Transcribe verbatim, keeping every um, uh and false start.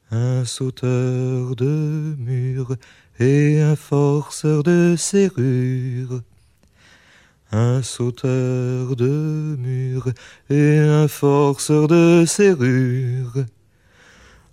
Un sauteur de murs et un forceur de serrures. Un sauteur de murs et un forceur de serrures.